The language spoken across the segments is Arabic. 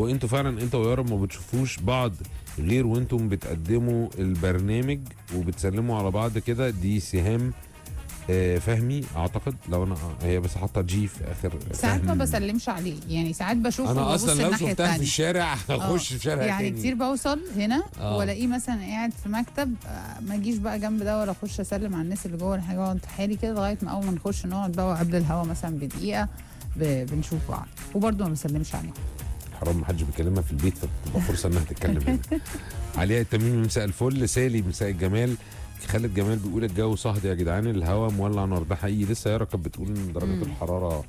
انتوا فعلا انت ويارا ما بتشوفوش بعض غير وانتم بتقدموا البرنامج وبتسلموا على بعض كده. دي سهام فهمي اعتقد، لو انا هي بس حاطه جي في اخر. ساعات ما بسلمش عليه، يعني ساعات بشوفه انا وببص اصلا لو الناحيه شفتها في الثانيه. الشارع هخش في شارع يعني تاني. كتير بوصل هنا والاقيه مثلا قاعد في مكتب، ما اجيش بقى جنب ده ولا اخش اسلم على الناس اللي جوه ولا حاجه، اقعد حالي كده لغايه ما اول ما نخش نقعد بقى قبل الهوا مثلا بدقيقه بنشوف بعض، وبرده ما بسلمش عليه. حرام ما حدش بيكلمها في البيت فتبقى فرصه انها تتكلم هنا. علياء التميمي مساء الفل. سالي مساء الجمال. خالد جمال بيقول الجو صهد يا جدعان، الهواء مولع نار. ده حقيقي. لسه يارا كانت بتقول ان درجه الحراره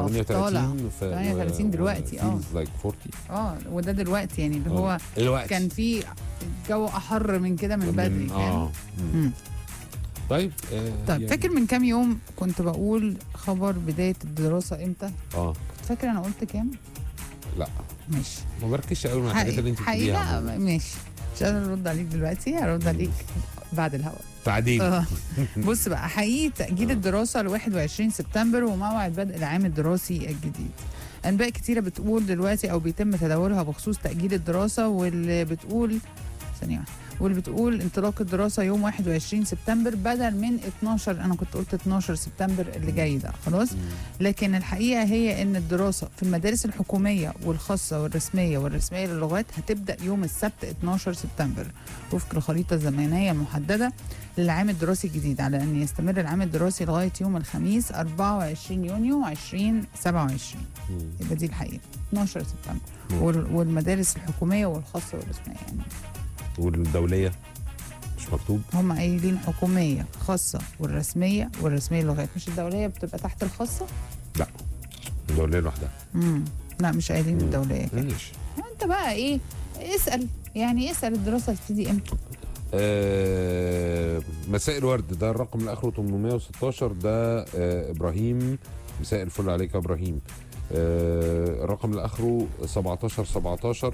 38 دلوقتي like 40. وده دلوقتي يعني اللي هو الوقت كان في الجو احر من كده من بدري. طيب يعني فاكر من كام يوم كنت بقول خبر بدايه الدراسه امتى؟ كنت فاكر انا قلت كام؟ لا ماشي، ما بركزش قوي مع الحاجات اللي انت بتقوليها. لا ماشي، مش انا ارد عليك دلوقتي، هرد عليك بعد الهوا بعدين. بص بقى، حقيقي تأجيل الدراسة ل 21 سبتمبر وموعد بدء العام الدراسي الجديد. أنباء كتيرة بتقول دلوقتي أو بيتم تداولها بخصوص تأجيل الدراسة، واللي بتقول انطلاق الدراسة يوم 21 سبتمبر بدل من 12. أنا كنت قلت 12 سبتمبر اللي جاي ده خلاص. لكن الحقيقة هي أن الدراسة في المدارس الحكومية والخاصة والرسمية للغات هتبدأ يوم السبت 12 سبتمبر وفق الخريطة الزمنية المحددة للعام الدراسي الجديد، على أن يستمر العام الدراسي لغاية يوم الخميس 24 يونيو 2027. يبقى دي الحقيقة 12 سبتمبر. والمدارس الحكومية والخاصة والرسمية يعني. والدولية مش مكتوب؟ هم قايلين حكومية خاصة والرسمية لغاية. مش الدولية بتبقى تحت الخاصة؟ لا الدولية لوحدها. لا مش قايلين الدولية كده. ماشي. انت بقى ايه؟ اسأل الدراسة تبتدي امتى؟ مساء الورد. ده الرقم اللي اخره 816. ده ابراهيم. مساء الفل عليك يا ابراهيم. الرقم اللي اخره 1717.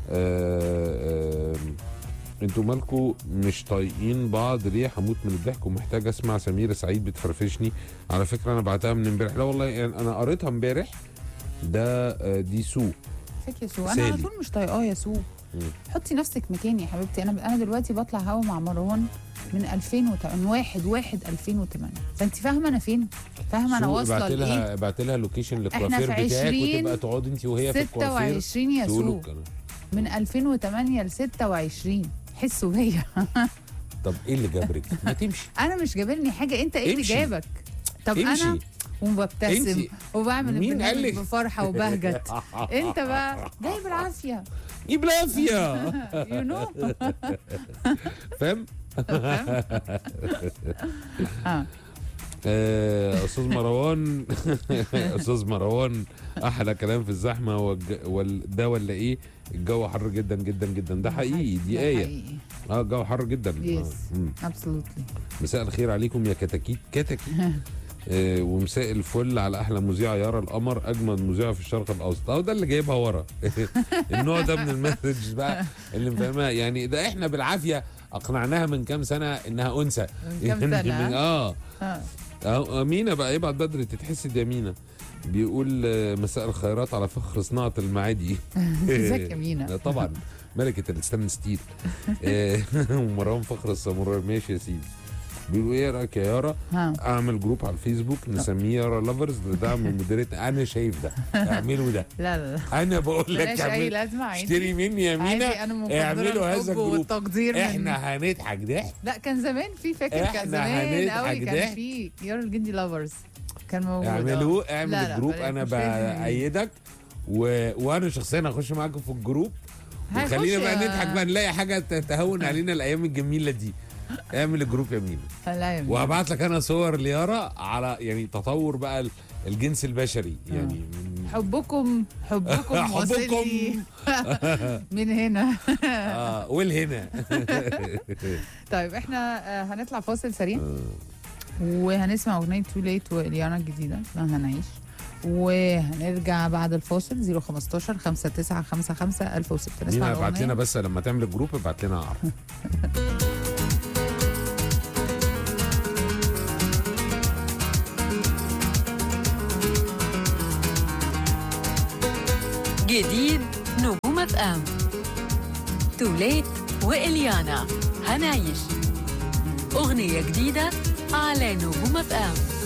انتوا مالكوا مش طايقين بعض ليه؟ هموت من الضحك ومحتاج اسمع سميرة سعيد بتفرفشني. على فكره انا بعتها من امبارح. لا والله يعني انا قريتها امبارح. ده دي سو. فاكر سو؟ انا على طول مش طايقاه يا سو. حطي نفسك مكاني يا حبيبتي. انا دلوقتي بطلع هوا مع مروان من 2008. فانت فاهمه انا فين؟ فاهمه انا واصله لايه؟ بعت لها لوكيشن للكوافير بتاعك وتبقى تقعدي انت وهي في الكوافير 26 يا سو. من 2008 ل 26. حسوا بيا. طب ايه اللي جابرك؟ ما تمشي. انا مش جابرني حاجه، انت ايه اللي جابك؟ طب امشي. انا وببتسم وبعمل البرنامج بفرحه وبهجت. انت بقى جاي بالعافيه. يو نو. فاهم؟ استاذ مروان احلى كلام في الزحمه ده ولا ايه؟ الجو حر جدا جدا جدا. ده حقيقي. دي ايه. الجو حر جدا. ابسولوتلي. مساء الخير عليكم يا كتاكيت. ومساء الفل على احلى مذيعه يارا القمر، اجمل مذيعه في الشرق الاوسط. ده اللي جايبها ورا. النوع ده من المسج بقى اللي مفهمها يعني. ده احنا بالعافيه اقنعناها من كام سنه انها انثى. من كام سنه. مينا بقى يبعت بدري تتحسد يا مينا. بيقول مساء الخيرات على فخر صناعه المعادي. ازيك يا مينا؟ طبعا ملكه الستان ستيل. ومروان فخر الساموراي. ماشي يا سيدي. بيقولوا ايه رايك يا يارا؟ اعمل جروب على الفيسبوك نسميه يارا لافرز لدعم مديرتنا. انا شايف ده. اعملوا ده. لا انا بقول لك اشتري مني يا مينا. اعملوا هذا الجروب. احنا هنضحك ضحك. لا كان زمان في فاكر. كان زمان قوي كان في يارا الجندي لافرز كان موجود. اعمل الجروب. انا بايدك وانا شخصيا هخش معاكم في الجروب وخلينا بقى نضحك بقى نلاقي حاجه تهون علينا الايام الجميله دي. اعمل الجروب يا مينا. وهبعت لك انا صور ليارا على يعني تطور بقى الجنس البشري يعني. حبكم وصلي من هنا. والهنا. طيب احنا هنطلع فاصل سريع وهنسمع اغنيه تو ليت واليانا الجديده اسمها هنعيش، وهنرجع بعد الفاصل. 015 5955 1006. مينا ابعت لنا بس لما تعمل الجروب ابعت لنا اعرف. جديد نجوم اف ام. توليت وإليانا هنعيش أغنية جديدة على نجوم اف ام.